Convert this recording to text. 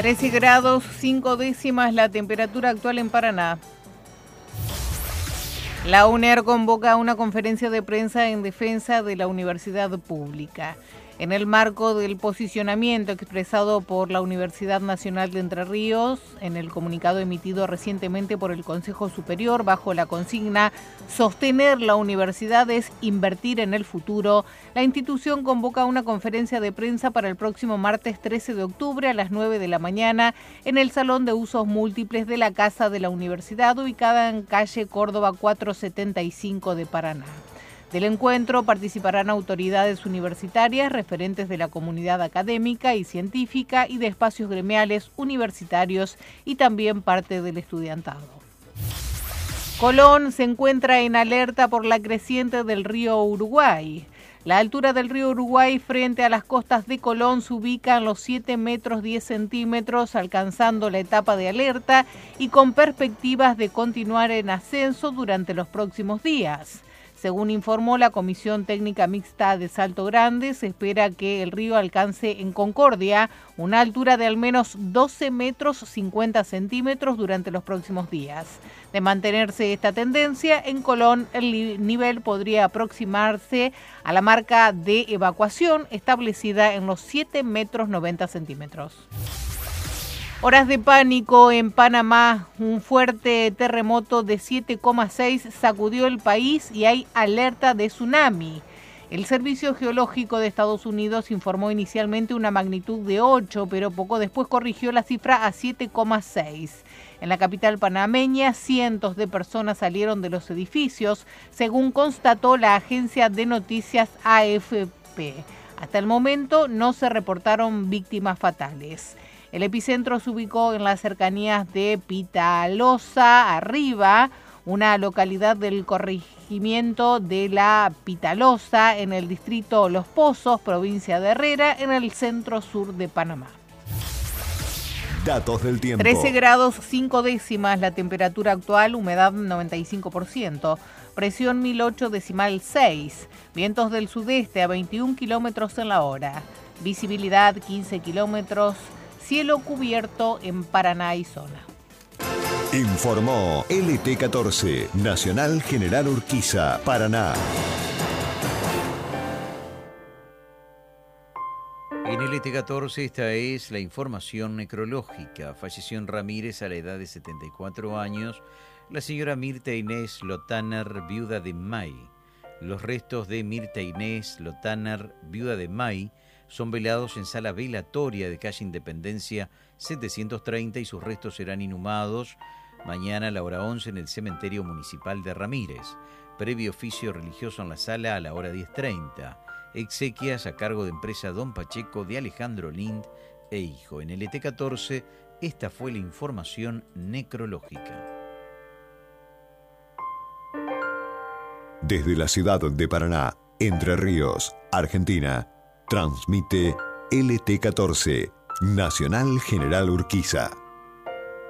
13 grados 5 décimas la temperatura actual en Paraná. La UNER convoca una conferencia de prensa en defensa de la universidad pública. En el marco del posicionamiento expresado por la Universidad Nacional de Entre Ríos, en el comunicado emitido recientemente por el Consejo Superior bajo la consigna "Sostener la universidad es invertir en el futuro", la institución convoca una conferencia de prensa para el próximo martes 13 de octubre a las 9 de la mañana en el Salón de Usos Múltiples de la Casa de la Universidad, ubicada en calle Córdoba 475 de Paraná. Del encuentro participarán autoridades universitarias, referentes de la comunidad académica y científica y de espacios gremiales universitarios y también parte del estudiantado. Colón se encuentra en alerta por la creciente del río Uruguay. La altura del río Uruguay frente a las costas de Colón se ubica en los 7 metros 10 centímetros, alcanzando la etapa de alerta y con perspectivas de continuar en ascenso durante los próximos días. Según informó la Comisión Técnica Mixta de Salto Grande, se espera que el río alcance en Concordia una altura de al menos 12 metros 50 centímetros durante los próximos días. De mantenerse esta tendencia, en Colón el nivel podría aproximarse a la marca de evacuación establecida en los 7 metros 90 centímetros. Horas de pánico en Panamá. Un fuerte terremoto de 7,6 sacudió el país y hay alerta de tsunami. El Servicio Geológico de Estados Unidos informó inicialmente una magnitud de 8, pero poco después corrigió la cifra a 7,6. En la capital panameña, cientos de personas salieron de los edificios, según constató la agencia de noticias AFP. Hasta el momento no se reportaron víctimas fatales. El epicentro se ubicó en las cercanías de Pitalosa Arriba, una localidad del corregimiento de la Pitalosa, en el distrito Los Pozos, provincia de Herrera, en el centro sur de Panamá. Datos del tiempo. 13 grados 5 décimas la temperatura actual, humedad 95%, presión 1008,6, vientos del sudeste a 21 kilómetros en la hora, visibilidad 15 kilómetros, cielo cubierto en Paraná y zona. Informó LT14, Nacional General Urquiza, Paraná. En LT14 esta es la información necrológica. Falleció en Ramírez a la edad de 74 años la señora Mirta Inés Lotaner, viuda de May. Los restos de Mirta Inés Lotaner, viuda de May, son velados en sala velatoria de calle Independencia 730 y sus restos serán inhumados mañana a la hora 11 en el cementerio municipal de Ramírez. Previo oficio religioso en la sala a la hora 10:30. Exequias a cargo de empresa Don Pacheco de Alejandro Lind e hijo. En el ET14, esta fue la información necrológica. Desde la ciudad de Paraná, Entre Ríos, Argentina, transmite LT14, Nacional General Urquiza.